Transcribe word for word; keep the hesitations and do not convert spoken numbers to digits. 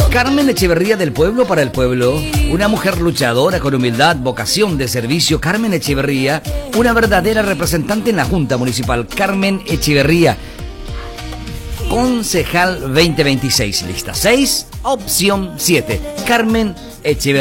Carmen Echeverría, del pueblo para el pueblo, una mujer luchadora con humildad, vocación de servicio. Carmen Echeverría, una verdadera representante en la Junta Municipal. Carmen Echeverría, concejal veinte veintiséis, lista seis, opción siete. Carmen Echeverría.